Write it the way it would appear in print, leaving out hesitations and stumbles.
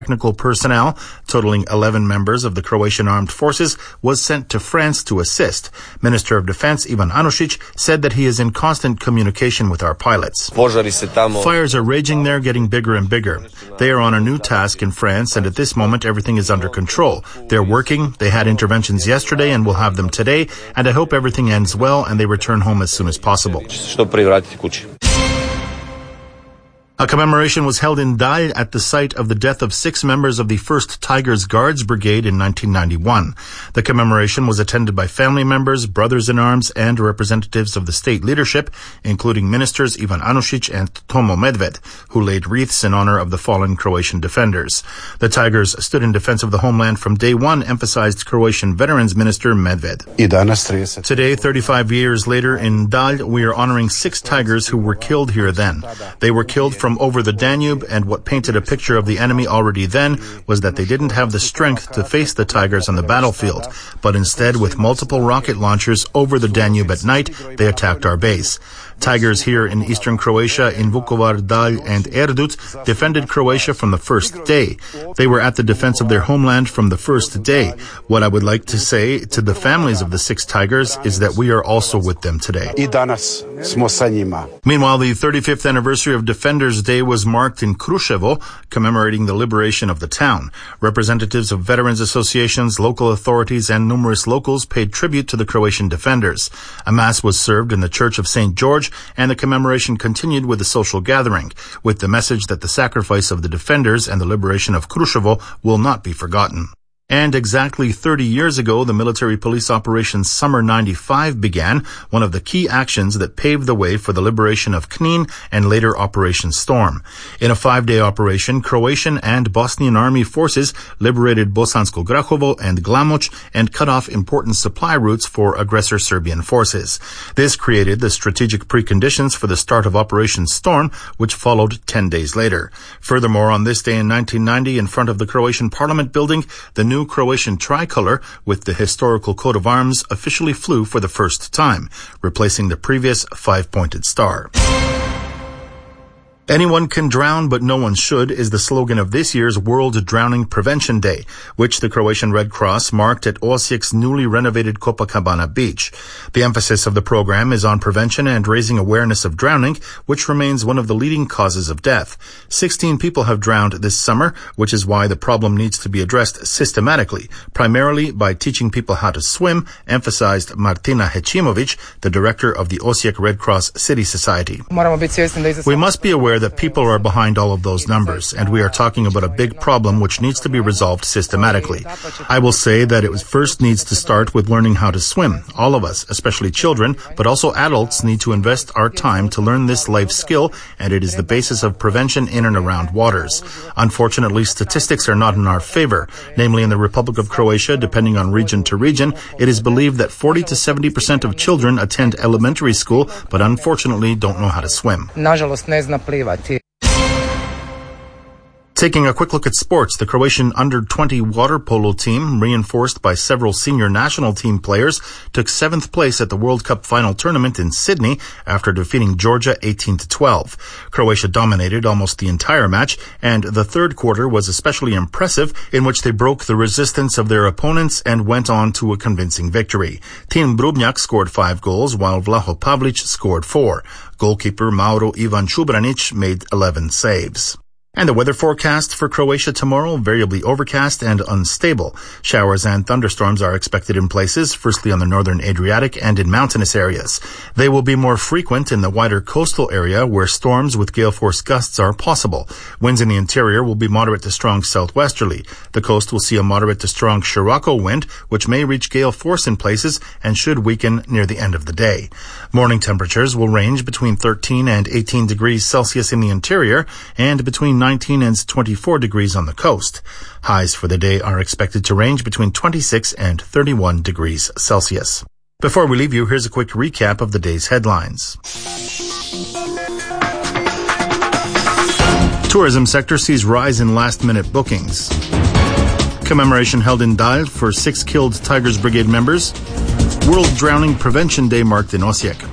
Technical personnel, totaling 11 members of the Croatian Armed Forces, was sent to France to assist. Minister of Defense Ivan Anušić said that he is in constant communication with our pilots. Fires are raging there, getting bigger and bigger. They are on a new task in France, and at this moment everything is under control. They're working. They had interventions yesterday and will have them today, and I hope everything ends well and they return home as soon as possible. A commemoration was held in Dalj at the site of the death of 6 members of the 1st Tigers Guards Brigade in 1991. The commemoration was attended by family members, brothers-in-arms, and representatives of the state leadership, including ministers Ivan Anušić and Tomo Medved, who laid wreaths in honor of the fallen Croatian defenders. The Tigers stood in defense of the homeland from day one, emphasized Croatian Veterans Minister Medved. Today, 35 years later, in Dalj, we are honoring 6 Tigers who were killed here then. They were killed from over the Danube, and what painted a picture of the enemy already then was that they didn't have the strength to face the Tigers on the battlefield, but instead, with multiple rocket launchers over the Danube at night, they attacked our base. Tigers here in eastern Croatia, in Vukovar, Dalj, and Erdut, defended Croatia from the first day. They were at the defense of their homeland from the first day. What I would like to say to the families of the 6 Tigers is that we are also with them today. Meanwhile, the 35th anniversary of Defenders Day was marked in Kruševo, commemorating the liberation of the town. Representatives of veterans associations, local authorities, and numerous locals paid tribute to the Croatian defenders. A mass was served in the Church of St. George, and the commemoration continued with a social gathering, with the message that the sacrifice of the defenders and the liberation of Kruševo will not be forgotten. And exactly 30 years ago, the military police Operation Summer 95 began, one of the key actions that paved the way for the liberation of Knin and later Operation Storm. In a 5-day operation, Croatian and Bosnian army forces liberated Bosansko Grahovo and Glamoč and cut off important supply routes for aggressor Serbian forces. This created the strategic preconditions for the start of Operation Storm, which followed 10 days later. Furthermore, on this day in 1990, in front of the Croatian Parliament building, the new Croatian tricolor with the historical coat of arms officially flew for the first time, replacing the previous 5-pointed star. Anyone can drown, but no one should is the slogan of this year's World Drowning Prevention Day, which the Croatian Red Cross marked at Osijek's newly renovated Copacabana beach. The emphasis of the program is on prevention and raising awareness of drowning, which remains one of the leading causes of death. 16 people have drowned this summer, which is why the problem needs to be addressed systematically, primarily by teaching people how to swim, emphasized Martina Hečimović, the director of the Osijek Red Cross City Society. We must be aware that people are behind all of those numbers, and we are talking about a big problem which needs to be resolved systematically. I will say that it first needs to start with learning how to swim. All of us, especially children, but also adults, need to invest our time to learn this life skill, and it is the basis of prevention in and around waters. Unfortunately, statistics are not in our favor. Namely, in the Republic of Croatia, depending on region to region, it is believed that 40 to 70% of children attend elementary school, but unfortunately don't know how to swim. Taking a quick look at sports, the Croatian under-20 water polo team, reinforced by several senior national team players, took 7th place at the World Cup final tournament in Sydney after defeating Georgia 18-12. Croatia dominated almost the entire match, and the third quarter was especially impressive, in which they broke the resistance of their opponents and went on to a convincing victory. Tim Brubnjak scored 5 goals, while Vlaho Pavlic scored 4. Goalkeeper Mauro Ivan Čubranić made 11 saves. And the weather forecast for Croatia tomorrow, variably overcast and unstable. Showers and thunderstorms are expected in places, firstly on the northern Adriatic and in mountainous areas. They will be more frequent in the wider coastal area where storms with gale force gusts are possible. Winds in the interior will be moderate to strong southwesterly. The coast will see a moderate to strong Scirocco wind, which may reach gale force in places and should weaken near the end of the day. Morning temperatures will range between 13 and 18 degrees Celsius in the interior and between 19 and 24 degrees on the coast. Highs for the day are expected to range between 26 and 31 degrees Celsius. Before we leave you, here's a quick recap of the day's headlines. Tourism sector sees rise in last-minute bookings. Commemoration held in Dalj for 6 killed Tigers Brigade members. World Drowning Prevention Day marked in Osijek.